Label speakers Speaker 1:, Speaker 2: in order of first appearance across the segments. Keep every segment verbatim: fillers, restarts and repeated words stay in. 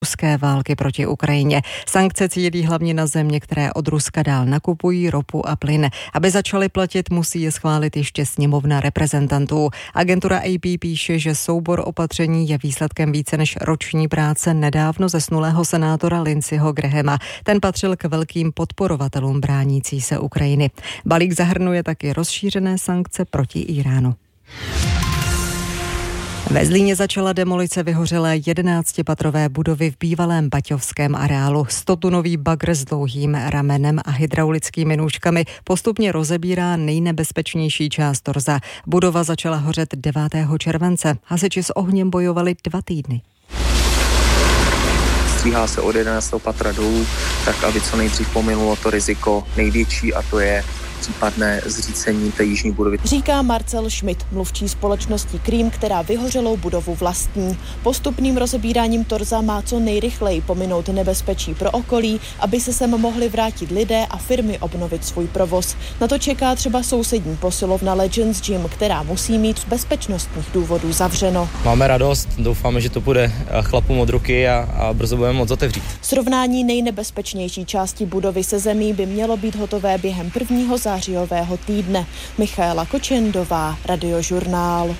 Speaker 1: ruské války proti Ukrajině. Sankce cílí hlavně na země, které od Ruska dál nakupují ropu a plyn. Aby začaly platit, musí je schválit ještě sněmovna reprezentantů. Agentura A P píše, že soubor opatření je výsledkem více než roční práce nedávno zesnulého senátora Lindseyho Grahama. Ten patřil k velkým podporovatelům bránící se Ukrajiny. Balík zahrnuje taky rozšířené sankce proti Íránu. Ve Zlíně začala demolice vyhořelé jedenáctipatrové budovy v bývalém baťovském areálu. Stotunový bagr s dlouhým ramenem a hydraulickými nůžkami postupně rozebírá nejnebezpečnější část torza. Budova začala hořet devátého července. Hasiči s ohněm bojovali dva týdny.
Speaker 2: Stříhá se od jedenáctého patra dolů, tak aby co nejdřív pominulo to riziko největší, a to je případné zřícení té jižní budovy.
Speaker 3: Říká Marcel Schmidt, mluvčí společnosti Cream, která vyhořelou budovu vlastní. Postupným rozebíráním torza má co nejrychleji pominout nebezpečí pro okolí, aby se sem mohli vrátit lidé a firmy obnovit svůj provoz. Na to čeká třeba sousední posilovna Legends Gym, která musí mít z bezpečnostních důvodů zavřeno.
Speaker 4: Máme radost, doufáme, že to půjde chlapům od ruky a, a brzo budeme moct otevřít.
Speaker 3: Srovnání nejnebezpečnější části budovy se zemí by mělo být hotové během prvního zářijového týdne. Michaela Kočendová, Radiožurnál.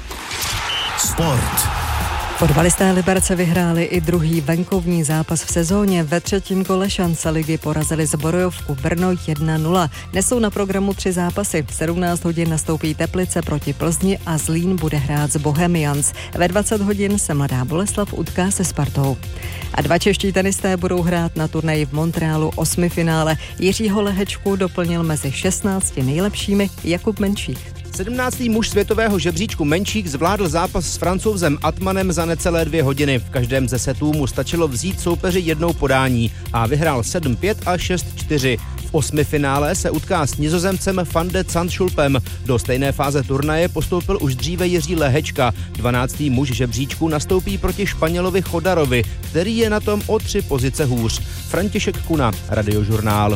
Speaker 5: Sport.
Speaker 1: Fotbalisté Liberce vyhráli i druhý venkovní zápas v sezóně. Ve třetím kole šance ligy porazili Zbrojovku Brno jedna nula. Nesou na programu tři zápasy. V sedmnáct hodin nastoupí Teplice proti Plzni a Zlín bude hrát s Bohemians. Ve dvacet hodin se Mladá Boleslav utká se Spartou. A dva čeští tenisté budou hrát na turnaji v Montrealu osmifinále. Jiřího Lehečku doplnil mezi šestnácti nejlepšími Jakub Menšík.
Speaker 6: sedmnáctý muž světového žebříčku Menšík zvládl zápas s Francouzem Atmanem za necelé dvě hodiny. V každém ze setů mu stačilo vzít soupeři jednou podání a vyhrál sedm pět a šest čtyři. V osmifinále se utká s Nizozemcem Van de Zandschulpem. Do stejné fáze turnaje postoupil už dříve Jiří Lehečka. dvanáctý muž žebříčku nastoupí proti Španělovi Chodarovi, který je na tom o tři pozice hůř. František Kuna, Radiožurnál.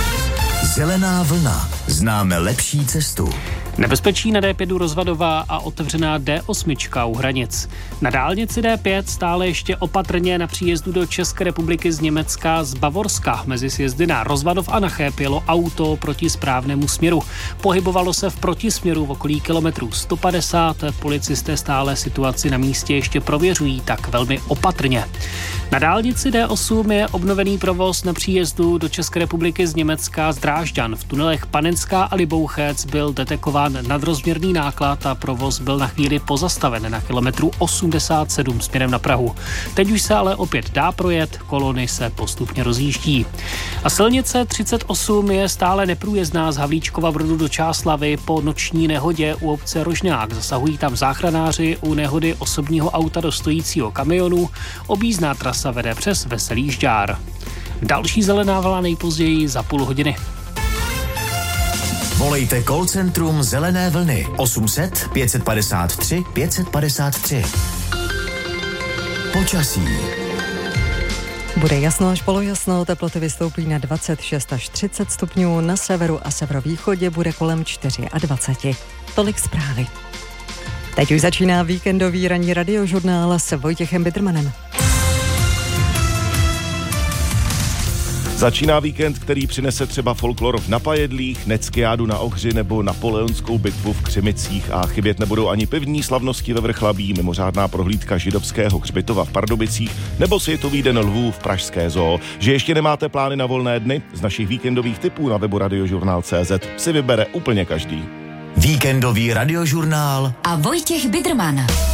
Speaker 5: Zelená vlna. Známe lepší cestu.
Speaker 7: Nebezpečí na D pět rozvadová a otevřená D osm u hranic. Na dálnici D pět stále ještě opatrně na příjezdu do České republiky z Německa z Bavorska. Mezi sjezdy na Rozvadov a na Cheb jelo auto proti správnému směru. Pohybovalo se v protisměru v okolí kilometru sto padesát. Policisté stále situaci na místě ještě prověřují, tak velmi opatrně. Na dálnici D osm je obnovený provoz na příjezdu do České republiky z Německa z Drážďan. V tunelech Panenská a Libouchec byl detekován nadrozměrný náklad a provoz byl na chvíli pozastaven na kilometru osmdesát sedm směrem na Prahu. Teď už se ale opět dá projet, kolony se postupně rozjíždí. A silnice třicet osm je stále neprůjezdná z Havlíčkova Brodu do Čáslavy po noční nehodě u obce Rožňák. Zasahují tam záchranáři u nehody osobního auta do stojícího kamionu. Objízdná trasa vede přes Veselý Žďár. Další zelená vlna nejpozději za půl hodiny.
Speaker 5: Volejte call centrum Zelené vlny osm set pět padesát tři pět padesát tři. Počasí.
Speaker 1: Bude jasno až polojasno, teploty vystoupí na dvacet šest až třicet stupňů, na severu a severovýchodě bude kolem dvacet čtyři. Tolik zprávy. Teď už začíná víkendový ranní radiožurnál s Vojtěchem Bidrmanem.
Speaker 8: Začíná víkend, který přinese třeba folklor v Napajedlích, Neckiádu na Ohři nebo napoleonskou bitvu v Křimicích a chybět nebudou ani pivní slavnosti ve Vrchlabí, mimořádná prohlídka židovského hřbitova v Pardubicích nebo Světový den lvů v pražské zoo. Že ještě nemáte plány na volné dny? Z našich víkendových tipů na webu radiožurnál tečka cé zet si vybere úplně každý.
Speaker 5: Víkendový radiožurnál
Speaker 9: a Vojtěch Bidrman.